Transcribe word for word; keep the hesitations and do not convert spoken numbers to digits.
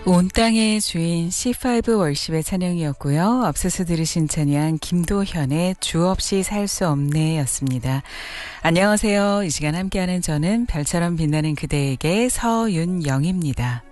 온 땅의 주인 씨 파이브 월십의 찬양이었고요. 앞서서 들으신 찬양 김도현의 주 없이 살 수 없네 였습니다. 안녕하세요. 이 시간 함께하는 저는 별처럼 빛나는 그대에게 서윤영입니다.